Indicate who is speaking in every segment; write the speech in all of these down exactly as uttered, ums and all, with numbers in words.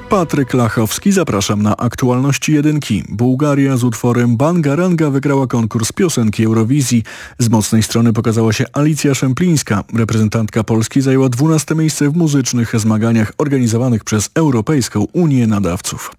Speaker 1: Patryk Lachowski, zapraszam na aktualności jedynki. Bułgaria z utworem Bangaranga wygrała konkurs piosenki Eurowizji. Z mocnej strony pokazała się Alicja Szemplińska. Reprezentantka Polski zajęła dwunaste miejsce w muzycznych zmaganiach organizowanych przez Europejską Unię Nadawców.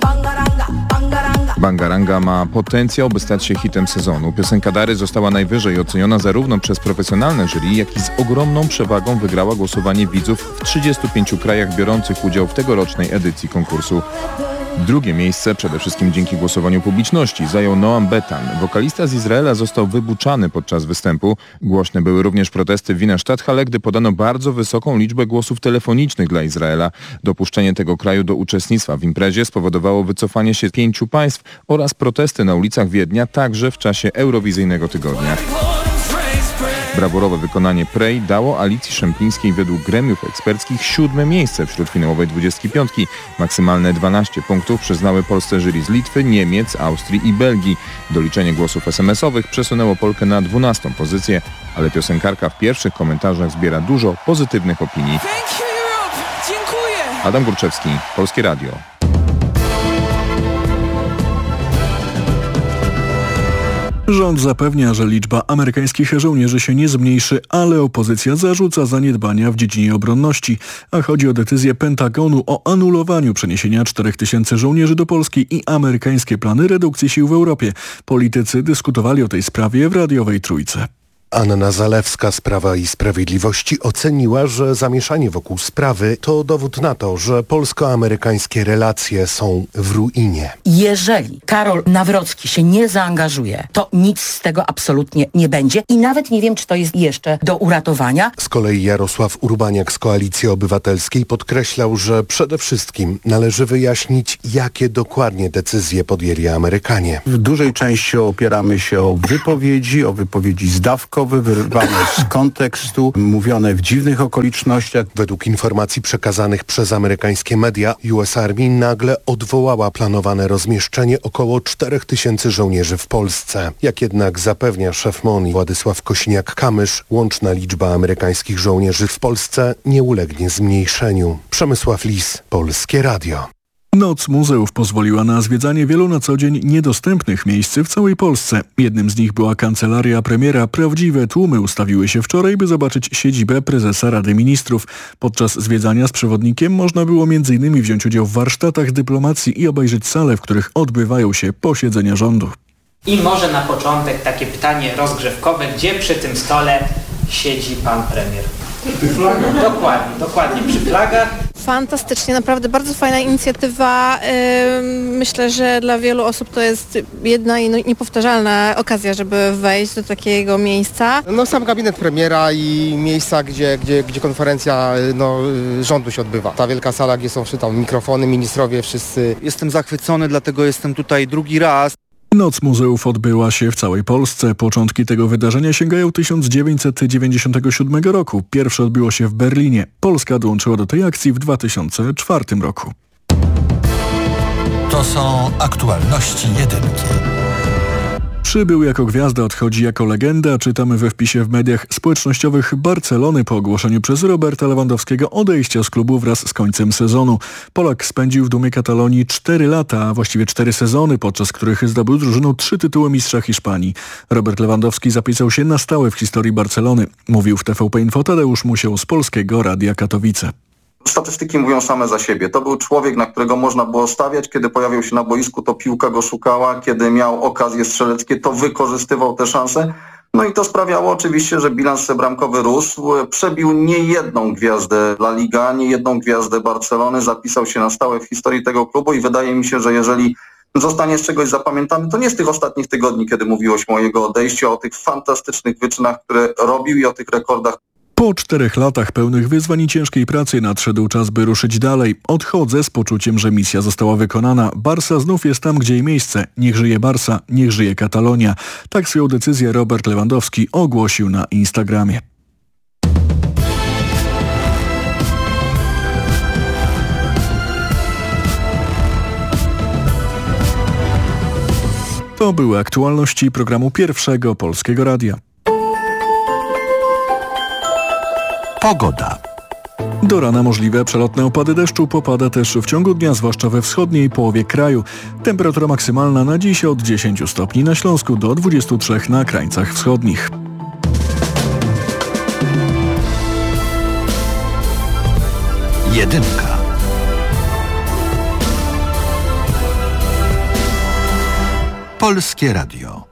Speaker 2: Bangaranga ma potencjał, by stać się hitem sezonu. Piosenka Dary została najwyżej oceniona zarówno przez profesjonalne jury, jak i z ogromną przewagą wygrała głosowanie widzów w trzydziestu pięciu krajach biorących udział w tegorocznej edycji konkursu. Drugie miejsce, przede wszystkim dzięki głosowaniu publiczności, zajął Noam Betan. Wokalista z Izraela został wybuczany podczas występu. Głośne były również protesty w Wiener Stadthalle, gdy podano bardzo wysoką liczbę głosów telefonicznych dla Izraela. Dopuszczenie tego kraju do uczestnictwa w imprezie spowodowało wycofanie się pięciu państw oraz protesty na ulicach Wiednia także w czasie eurowizyjnego tygodnia. Brawurowe wykonanie Pray dało Alicji Szemplińskiej według gremiów eksperckich siódme miejsce w śródfinałowej dwudziestki piątki. Maksymalne dwanaście punktów przyznały Polsce jury z Litwy, Niemiec, Austrii i Belgii. Doliczenie głosów es em esowych przesunęło Polkę na dwunastą pozycję, ale piosenkarka w pierwszych komentarzach zbiera dużo pozytywnych opinii. Adam Górczewski, Polskie Radio.
Speaker 1: Rząd zapewnia, że liczba amerykańskich żołnierzy się nie zmniejszy, ale opozycja zarzuca zaniedbania w dziedzinie obronności. A chodzi o decyzję Pentagonu o anulowaniu przeniesienia czterech tysięcy żołnierzy do Polski i amerykańskie plany redukcji sił w Europie. Politycy dyskutowali o tej sprawie w radiowej Trójce.
Speaker 3: Anna Zalewska z Prawa i Sprawiedliwości oceniła, że zamieszanie wokół sprawy to dowód na to, że polsko-amerykańskie relacje są w ruinie.
Speaker 4: Jeżeli Karol Nawrocki się nie zaangażuje, to nic z tego absolutnie nie będzie i nawet nie wiem, czy to jest jeszcze do uratowania.
Speaker 3: Z kolei Jarosław Urbaniak z Koalicji Obywatelskiej podkreślał, że przede wszystkim należy wyjaśnić, jakie dokładnie decyzje podjęli Amerykanie.
Speaker 5: W dużej części opieramy się o wypowiedzi, o wypowiedzi zdawkowe, wyrwane z kontekstu, mówione w dziwnych okolicznościach.
Speaker 3: Według informacji przekazanych przez amerykańskie media, U S Army nagle odwołała planowane rozmieszczenie około czterech tysięcy żołnierzy w Polsce. Jak jednak zapewnia szef M O N Władysław Kosiniak-Kamysz, łączna liczba amerykańskich żołnierzy w Polsce nie ulegnie zmniejszeniu. Przemysław Lis, Polskie Radio.
Speaker 1: Noc muzeów pozwoliła na zwiedzanie wielu na co dzień niedostępnych miejsc w całej Polsce. Jednym z nich była kancelaria premiera. Prawdziwe tłumy ustawiły się wczoraj, by zobaczyć siedzibę prezesa Rady Ministrów. Podczas zwiedzania z przewodnikiem można było między innymi wziąć udział w warsztatach dyplomacji i obejrzeć sale, w których odbywają się posiedzenia rządu.
Speaker 6: I może na początek takie pytanie rozgrzewkowe, gdzie przy tym stole siedzi pan premier? Przy flagach? Dokładnie, dokładnie przy flagach.
Speaker 7: Fantastycznie, naprawdę bardzo fajna inicjatywa. Myślę, że dla wielu osób to jest jedna i niepowtarzalna okazja, żeby wejść do takiego miejsca.
Speaker 8: No sam gabinet premiera i miejsca, gdzie, gdzie, gdzie konferencja no, rządu się odbywa. Ta wielka sala, gdzie są tam mikrofony, ministrowie, wszyscy.
Speaker 9: Jestem zachwycony, dlatego jestem tutaj drugi raz.
Speaker 1: Noc muzeów odbyła się w całej Polsce. Początki tego wydarzenia sięgają tysiąc dziewięćset dziewięćdziesiątego siódmego roku. Pierwsze odbyło się w Berlinie. Polska dołączyła do tej akcji w dwa tysiące czwartym roku.
Speaker 10: To są aktualności jedynki.
Speaker 1: Przybył jako gwiazda, odchodzi jako legenda, czytamy we wpisie w mediach społecznościowych Barcelony po ogłoszeniu przez Roberta Lewandowskiego odejścia z klubu wraz z końcem sezonu. Polak spędził w dumie Katalonii cztery lata, a właściwie cztery sezony, podczas których zdobył drużyną trzy tytuły mistrza Hiszpanii. Robert Lewandowski zapisał się na stałe w historii Barcelony. Mówił w T V P Info Tadeusz Musiał z Polskiego Radia Katowice.
Speaker 11: Statystyki mówią same za siebie. To był człowiek, na którego można było stawiać. Kiedy pojawiał się na boisku, to piłka go szukała. Kiedy miał okazje strzeleckie, to wykorzystywał te szanse. No i to sprawiało oczywiście, że bilans bramkowy rósł. Przebił niejedną gwiazdę La Liga, niejedną gwiazdę Barcelony. Zapisał się na stałe w historii tego klubu i wydaje mi się, że jeżeli zostanie z czegoś zapamiętany, to nie z tych ostatnich tygodni, kiedy mówiło się o jego odejściu, a o tych fantastycznych wyczynach, które robił i o tych rekordach.
Speaker 1: Po czterech latach pełnych wyzwań i ciężkiej pracy nadszedł czas, by ruszyć dalej. Odchodzę z poczuciem, że misja została wykonana. Barsa znów jest tam, gdzie jej miejsce. Niech żyje Barsa, niech żyje Katalonia. Tak swoją decyzję Robert Lewandowski ogłosił na Instagramie. To były aktualności programu Pierwszego Polskiego Radia.
Speaker 10: Pogoda.
Speaker 1: Do rana możliwe przelotne opady deszczu, popada też w ciągu dnia, zwłaszcza we wschodniej połowie kraju. Temperatura maksymalna na dziś od dziesięciu stopni na Śląsku do dwudziestu trzech na krańcach wschodnich.
Speaker 10: Jedynka. Polskie Radio.